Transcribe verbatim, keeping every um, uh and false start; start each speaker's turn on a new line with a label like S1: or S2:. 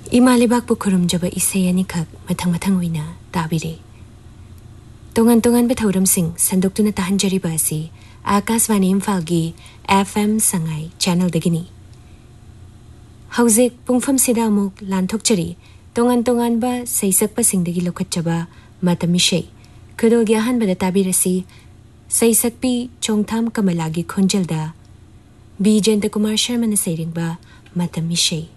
S1: Ima libak bu khurumjaba isay anikak mathang-mathang oina tabire. Tongan-tongan ba thauramsing sandoktuna tahanjariba asi Akashvani Imphal-gi F M Sangai channel dagini. Hauzik pungfam sida amuk lanthokchari tongan-tongan ba saisakpa singdagi lokhatchaba matamishay. Kudogi ahanbada tabirasi saisakpi Chongtham Kamalagi khonjalda B. Jayanta Kumar Sharma na sayringba matamishay.